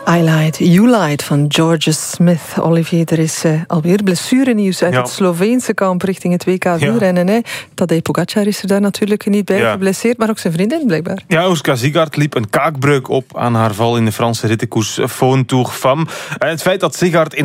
I Lied, You Lied van George Smith. Olivier, er is alweer blessurenieuws uit het Sloveense kamp richting het WK wielrennen. Hè. Tadej Pogacar is er daar natuurlijk niet bij geblesseerd, maar ook zijn vriendin blijkbaar. Ja, Oscar Sigart liep een kaakbreuk op aan haar val in de Franse rittenkoers Faune Tour Femme. Het feit dat Sigart in